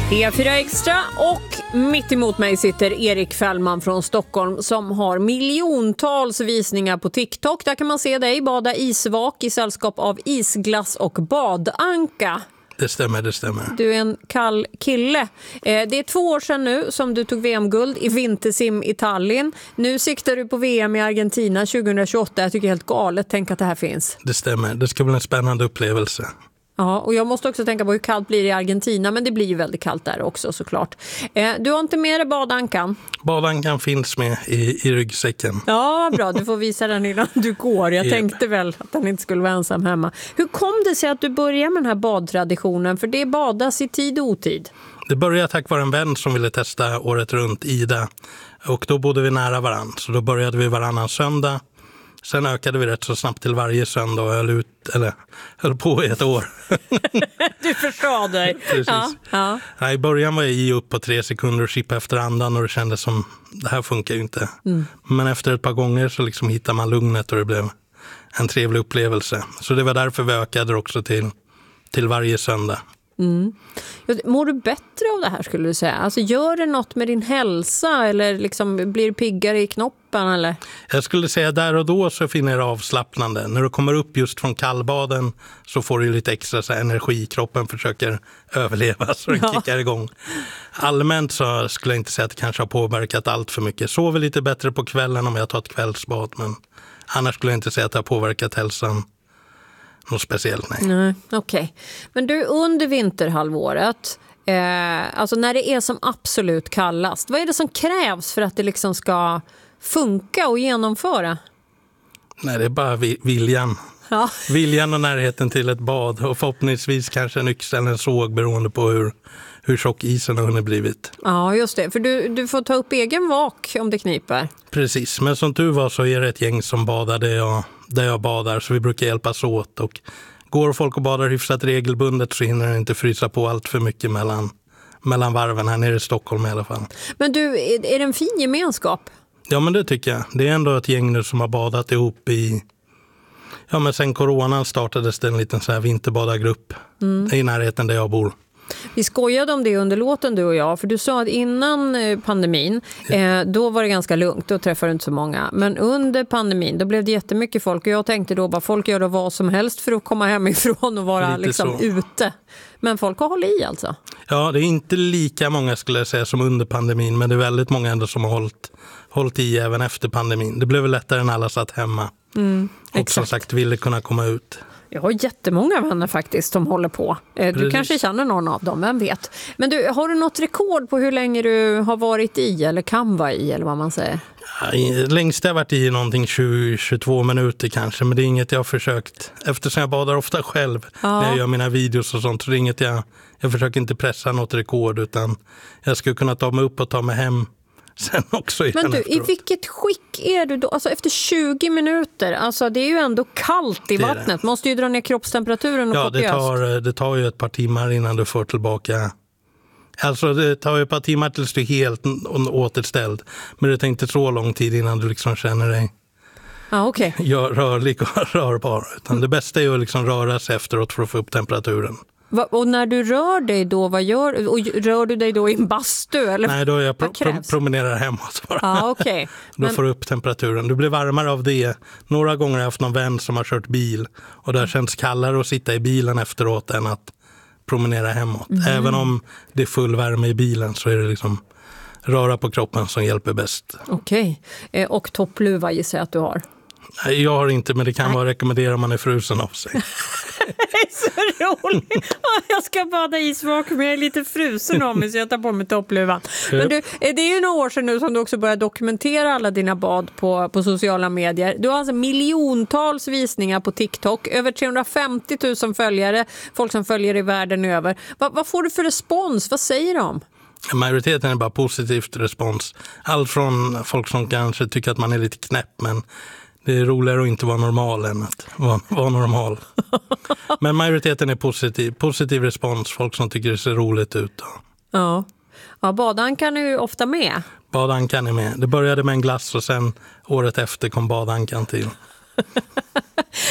P4 Extra och mitt emot mig sitter Erik Fällman från Stockholm som har miljontals visningar på TikTok. Där kan man se dig bada isvak i sällskap av isglass och badanka. Det stämmer. Du är en kall kille. Det är 2 år sedan nu som du tog VM-guld i vintersim i Tallinn. Nu siktar du på VM i Argentina 2028. Jag tycker det är helt galet. Tänk att det här finns. Det stämmer. Det ska bli en spännande upplevelse. Ja, och jag måste också tänka på hur kallt blir det i Argentina, men det blir ju väldigt kallt där också såklart. Du har inte med dig badankan? Badankan finns med i ryggsäcken. Ja, bra. Du får visa den innan du går. Jag tänkte väl att den inte skulle vara ensam hemma. Hur kom det sig att du började med den här badtraditionen? För det badas i tid och otid. Det började tack vare en vän som ville testa året runt, Ida. Och då bodde vi nära varann, så då började vi varannan söndag. Sen ökade vi rätt så snabbt till varje söndag och höll på i 1 år. Du förstår dig. Precis. Ja. Ja, i början var jag i upp på 3 sekunder och chippa efter andan och det kändes som, det här funkar ju inte. Men efter ett par gånger så liksom hittar man lugnet och det blev en trevlig upplevelse. Så det var därför vi ökade också till varje söndag. Mår du bättre av det här skulle du säga? Alltså gör det något med din hälsa eller liksom blir du piggare i knoppen eller? Jag skulle säga där och då så finner jag det avslappnande. När du kommer upp just från kallbaden så får du lite extra så här, energi. Kroppen försöker överleva så den kickar igång. Allmänt så skulle jag inte säga att det kanske har påverkat allt för mycket. Sover lite bättre på kvällen om jag tar ett kvällsbad, men annars skulle jag inte säga att det har påverkat hälsan något speciellt, nej. Okej. Men du, under vinterhalvåret, alltså när det är som absolut kallast, vad är det som krävs för att det liksom ska funka och genomföra? Nej, det är bara viljan. Ja. Viljan och närheten till ett bad och förhoppningsvis kanske en yxa eller en såg beroende på hur tjock isen har hunnit blivit. Ja, just det. För du får ta upp egen vak om det kniper. Precis, men som tur var så är det ett gäng som badar där jag badar, så vi brukar hjälpas åt. Och går folk och badar hyfsat regelbundet så hinner det inte frysa på allt för mycket mellan varven här nere i Stockholm i alla fall. Men du, är det en fin gemenskap? Ja, men det tycker jag. Det är ändå ett gäng nu som har badat ihop men sen coronan startades det en liten så här vinterbadargrupp i närheten där jag bor. Vi skojade om det under låten du och jag, för du sa att innan pandemin då var det ganska lugnt, då träffade du inte så många. Men under pandemin då blev det jättemycket folk och jag tänkte då bara folk gör då vad som helst för att komma hemifrån och vara liksom ute. Men folk har hållit i alltså? Ja, det är inte lika många skulle jag säga som under pandemin, men det är väldigt många ändå som har hållit i även efter pandemin. Det blev väl lättare än alla satt hemma och som sagt ville kunna komma ut. Jag har jättemånga vänner faktiskt som håller på. Du kanske känner någon av dem, vem vet. Men du, har du något rekord på hur länge du har varit i eller kan vara i eller vad man säger? Ja, längst jag har varit i någonting 20-22 minuter kanske, men det är inget jag har försökt. Eftersom jag badar ofta själv när jag gör mina videos och sånt, så det är inget jag försöker inte pressa något rekord, utan jag skulle kunna ta mig upp och ta mig hem sen också. Men du, i vilket skick är du då? Alltså efter 20 minuter, alltså det är ju ändå kallt i vattnet. Måste ju dra ner kroppstemperaturen och det tar ju ett par timmar innan du får tillbaka. Alltså det tar ju ett par timmar tills du är helt återställd. Men det tar inte så lång tid innan du liksom känner dig rörlig och rörbar. Utan det bästa är ju att liksom röra sig efteråt för att få upp temperaturen. Och när du rör dig då, vad gör du? Och rör du dig då i en bastu? Eller? Nej, då jag promenerar hemåt bara. Okay. Då får du upp temperaturen. Du blir varmare av det. Några gånger har jag haft någon vän som har kört bil. Och det känns kallare att sitta i bilen efteråt än att promenera hemåt. Även om det är full värme i bilen så är det liksom röra på kroppen som hjälper bäst. Okej. Och toppluva gissar jag att du har? Nej, jag har inte, men det kan vara rekommendera om man är frusen av sig. Det är så roligt. Jag ska bada isvak men jag är lite frusen av mig så jag tar på mig toppluvan. Men du, det är ju några år sedan nu som du också börjar dokumentera alla dina bad på sociala medier. Du har alltså miljontals visningar på TikTok, över 350 000 följare, folk som följer i världen över. Vad får du för respons? Vad säger de? Majoriteten är bara positivt respons. Allt från folk som kanske tycker att man är lite knäpp, men det är roligare att inte vara normal än att vara normal. Men majoriteten är positiv respons. Folk som tycker det ser roligt ut. Ja, badankan är ju ofta med. Badankan är med. Det började med en glass och sen året efter kom badankan till.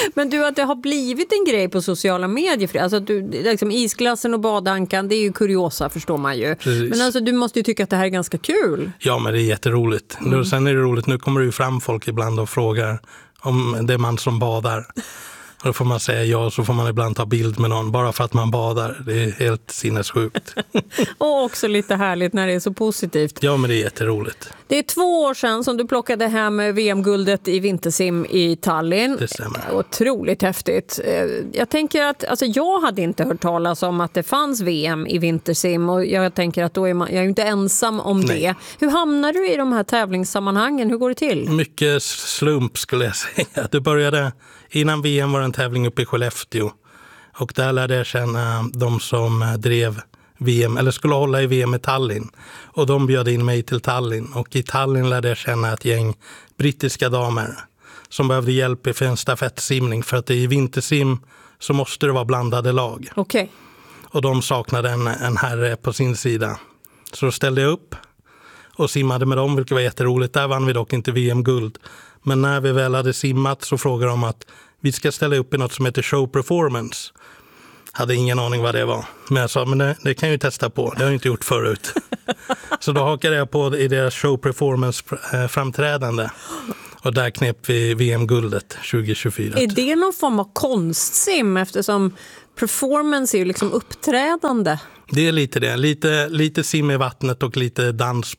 Men du, att det har blivit en grej på sociala medier för det. Alltså att du, liksom, isglassen och badankan, det är ju kuriosa, förstår man ju. Precis. Men alltså, du måste ju tycka att det här är ganska kul. Ja, men det är jätteroligt. Sen är det roligt, nu kommer det ju fram folk ibland och frågar om det är man som badar. Då får man säga ja, så får man ibland ta bild med någon bara för att man badar. Det är helt sinnessjukt. Och också lite härligt när det är så positivt. Ja, men det är jätteroligt. Det är 2 år sedan som du plockade hem VM-guldet i vintersim i Tallinn. Det stämmer. Otroligt häftigt. Jag tänker att, alltså jag hade inte hört talas om att det fanns VM i vintersim och jag tänker att då är jag är ju inte ensam om det. Hur hamnar du i de här tävlingssammanhangen? Hur går det till? Mycket slump skulle jag säga. Det började innan VM var en tävling uppe i Skellefteå och där lärde jag känna de som drev VM, eller skulle hålla i VM i Tallinn. Och de bjöd in mig till Tallinn. Och i Tallinn lärde jag känna ett gäng brittiska damer som behövde hjälp för en stafettsimning. För att i vintersim så måste det vara blandade lag. Okej. Och de saknade en herre på sin sida. Så då ställde jag upp och simmade med dem, vilket var jätteroligt. Där vann vi dock inte VM-guld. Men när vi väl hade simmat så frågade de att vi ska ställa upp i något som heter show performance. Hade ingen aning vad det var. Men jag sa, men det kan jag ju testa på. Det har jag inte gjort förut. Så då hakade jag på i deras show performance-framträdande. Och där knep vi VM-guldet 2024. Är det någon form av konstsim eftersom performance är ju liksom uppträdande? Det är lite det. Lite sim i vattnet och lite dans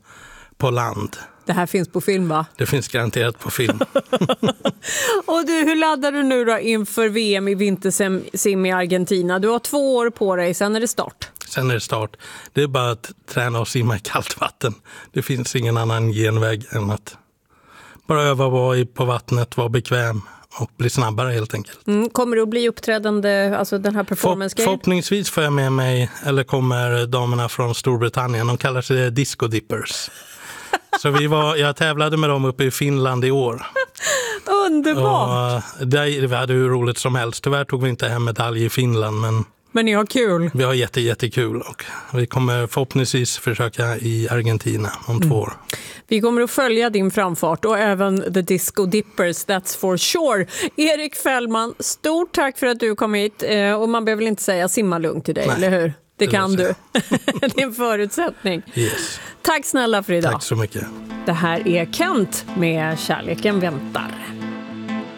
på land. Det här finns på film, va? Det finns garanterat på film. Och du, hur laddar du nu då inför VM i vintersim i Argentina? Du har 2 år på dig, sen är det start. Sen är det start. Det är bara att träna och simma i kallt vatten. Det finns ingen annan genväg än att bara öva, vara på vattnet, vara bekväm och bli snabbare helt enkelt. Kommer det att bli uppträdande, alltså den här performance-grejen? Förhoppningsvis får jag med mig, eller kommer damerna från Storbritannien, de kallar sig Disco Dippers. Så jag tävlade med dem uppe i Finland i år. Underbart! Vi hade hur roligt som helst. Tyvärr tog vi inte hem medalj i Finland, men ni har kul. Vi har jättekul och vi kommer förhoppningsvis försöka i Argentina om 2 år. Vi kommer att följa din framfart och även The Disco Dippers, that's for sure. Erik Fällman, stort tack för att du kom hit. Och man behöver väl inte säga simma lugnt till dig, eller hur? Det kan du. Det är en förutsättning. Yes. Tack snälla för idag. Tack så mycket. Det här är Kent med Kärleken väntar.